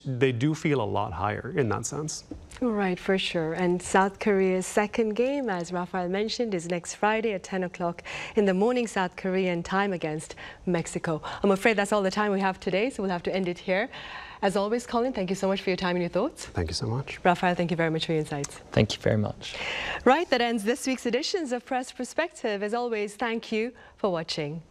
they do feel a lot higher in that sense. Right, for sure. And South Korea's second game, as Rafael mentioned, is next Friday at 10 o'clock in the morning South Korean time against Mexico. I'm afraid that's all the time we have today, so we'll have to end it here. As always, Colin, thank you so much for your time and your thoughts. Thank you so much. Rafael, thank you very much for your insights. Thank you very much. Right, that ends this week's editions of Press Perspective. As always, thank you for watching.